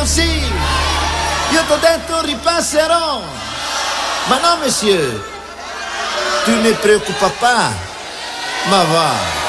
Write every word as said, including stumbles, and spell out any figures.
così. Io t'ho detto ripasserò. Ma no, monsieur, tu ne preoccupa pas. Ma va.